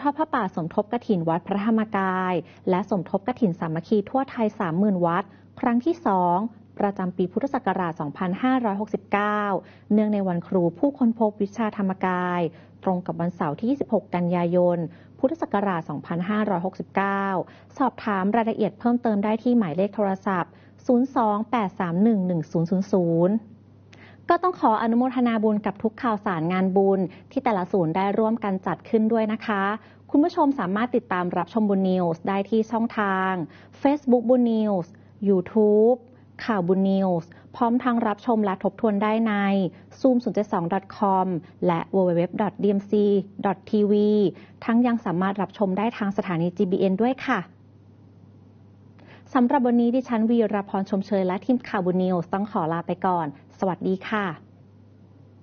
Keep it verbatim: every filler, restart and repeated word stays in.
อดผ้าป่าสมทบกฐินวัดพระธรรมกายและสมทบกฐินสามัคคีทั่วไทย สามหมื่น วัดครั้งที่ สอง ประจำปีพุทธศักราช สองพันห้าร้อยหกสิบเก้า เนื่องในวันครูผู้ค้นพบวิชาธรรมกายตรงกับวันเสาร์ที่ ยี่สิบหก กันยายน พุทธศักราช สองพันห้าร้อยหกสิบเก้า สอบถามรายละเอียดเพิ่มเติมได้ที่หมายเลขโทรศัพท์ ศูนย์ สอง แปด สาม หนึ่ง หนึ่ง ศูนย์ ศูนย์ ศูนย์ ก็ต้องขออนุโมทนาบุญกับทุกข่าวสารงานบุญที่แต่ละศูนย์ได้ร่วมกันจัดขึ้นด้วยนะคะคุณผู้ชมสามารถติดตามรับชมบุญนิวส์ได้ที่ช่องทาง Facebook บุญนิวส์ YouTube ข่าวบุญนิวส์พร้อมทั้งรับชมและทบทวนได้ใน ซูม ศูนย์ เจ็ด สอง ดอท คอม และ ดับเบิลยู ดับเบิลยู ดับเบิลยู ดอท ดี เอ็ม ซี ดอท ที วี ทั้งยังสามารถรับชมได้ทางสถานี จี บี เอ็น ด้วยค่ะสำหรับวันนี้ดิฉันวีรพรชมเชยและทีมข่าวบุญนิวส์ต้องขอลาไปก่อนสวัสดีค่ะ